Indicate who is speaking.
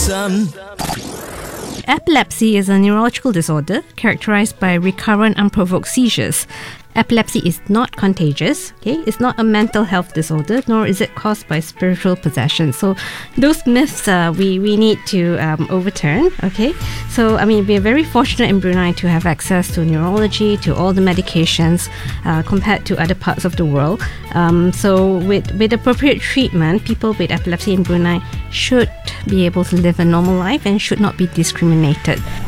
Speaker 1: son.
Speaker 2: Epilepsy is a neurological disorder characterized by recurrent unprovoked seizures. Epilepsy is not contagious, okay? It's not a mental health disorder, nor is it caused by spiritual possession. So those myths we need to overturn, okay? So, I mean, we're very fortunate in Brunei to have access to neurology, to all the medications compared to other parts of the world. So with appropriate treatment, people with epilepsy in Brunei should be able to live a normal life and should not be discriminated.